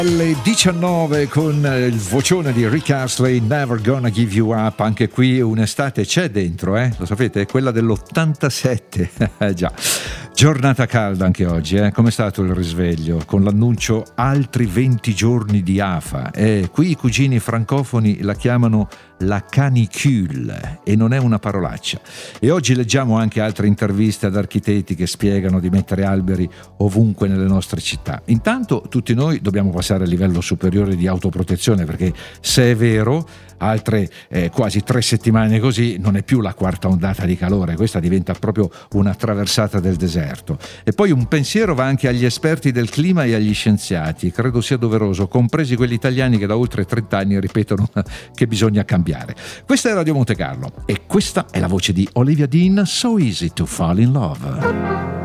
Alle 19 con il vocione di Rick Astley, Never Gonna Give You Up. Anche qui un'estate c'è dentro, lo sapete? È quella dell'87. Già. Giornata calda anche oggi, Com'è stato il risveglio? Con l'annuncio altri 20 giorni di afa. Qui i cugini francofoni la chiamano la canicule e non è una parolaccia. E oggi leggiamo anche altre interviste ad architetti che spiegano di mettere alberi ovunque nelle nostre città. Intanto tutti noi dobbiamo passare al livello superiore di autoprotezione, perché se è vero, altre quasi 3 settimane così non è più la quarta ondata di calore, questa diventa proprio una traversata del deserto. E poi un pensiero va anche agli esperti del clima e agli scienziati, credo sia doveroso, compresi quelli italiani che da oltre 30 anni ripetono che bisogna cambiare. Questa è Radio Monte Carlo e questa è la voce di Olivia Dean, So Easy to Fall in Love.